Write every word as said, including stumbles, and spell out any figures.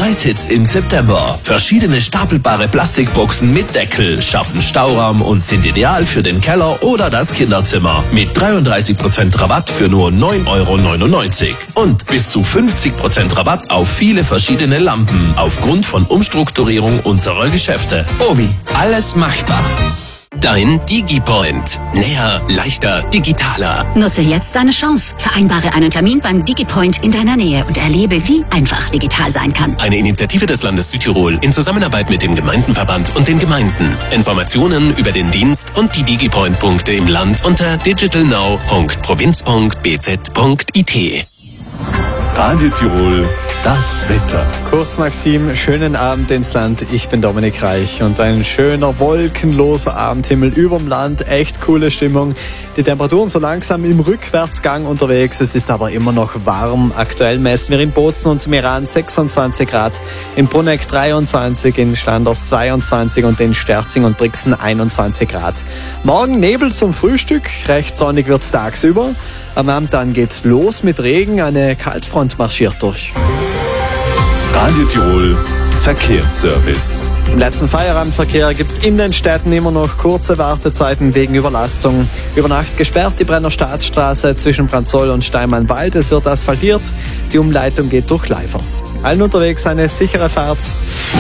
Preishits im September. Verschiedene stapelbare Plastikboxen mit Deckel schaffen Stauraum und sind ideal für den Keller oder das Kinderzimmer. Mit dreiunddreißig Prozent Rabatt für nur neun Euro neunundneunzig. Und bis zu fünfzig Prozent Rabatt auf viele verschiedene Lampen aufgrund von Umstrukturierung unserer Geschäfte. Obi, alles machbar. Dein DigiPoint. Näher, leichter, digitaler. Nutze jetzt deine Chance. Vereinbare einen Termin beim DigiPoint in deiner Nähe und erlebe, wie einfach digital sein kann. Eine Initiative des Landes Südtirol in Zusammenarbeit mit dem Gemeindenverband und den Gemeinden. Informationen über den Dienst und die DigiPoint-Punkte im Land unter digitalnow punkt provinz punkt b z punkt i t. Radio Tirol, das Wetter. Kurz nach sieben, schönen Abend ins Land. Ich bin Dominik Reich und ein schöner, wolkenloser Abendhimmel überm Land. Echt coole Stimmung. Die Temperaturen so langsam im Rückwärtsgang unterwegs. Es ist aber immer noch warm. Aktuell messen wir in Bozen und Meran sechsundzwanzig Grad, in Bruneck dreiundzwanzig, in Schlanders zweiundzwanzig und in Sterzing und Brixen einundzwanzig Grad. Morgen Nebel zum Frühstück. Recht sonnig wird's tagsüber. Am Abend dann geht's los mit Regen. Eine Kaltfront marschiert durch. Radio Tirol, Verkehrsservice. Im letzten Feierabendverkehr gibt's in den Städten immer noch kurze Wartezeiten wegen Überlastung. Über Nacht gesperrt die Brenner Staatsstraße zwischen Branzoll und Steinmannwald. Es wird asphaltiert. Die Umleitung geht durch Leifers. Allen unterwegs eine sichere Fahrt.